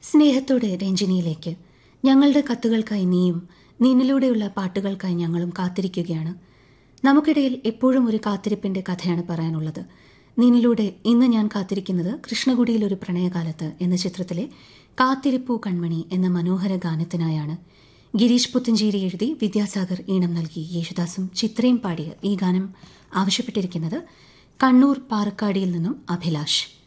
സ്നേഹത്തോടെ രഞ്ജിനിയിലേക്ക്. ഞങ്ങളുടെ കത്തുകൾക്കായി നീയും, നിന്നിലൂടെയുള്ള പാട്ടുകൾക്കായി ഞങ്ങളും കാത്തിരിക്കുകയാണ്. നമുക്കിടയിൽ എപ്പോഴും ഒരു കാത്തിരിപ്പിന്റെ കഥയാണ് പറയാനുള്ളത്. നിന്നിലൂടെ ഇന്ന് ഞാൻ കാത്തിരിക്കുന്നത് കൃഷ്ണകുടിയിൽ ഒരു പ്രണയകാലത്ത് എന്ന ചിത്രത്തിലെ കാത്തിരിപ്പൂ കൺമണി എന്ന മനോഹര ഗാനത്തിനായാണ്. ഗിരീഷ് പുത്തഞ്ചേരി എഴുതി വിദ്യാസാഗർ ഈണം നൽകി യേശുദാസും ചിത്രയും പാടിയ ഈ ഗാനം ആവശ്യപ്പെട്ടിരിക്കുന്നത് കണ്ണൂർ പാറക്കാടിയിൽ നിന്നും അഭിലാഷ്.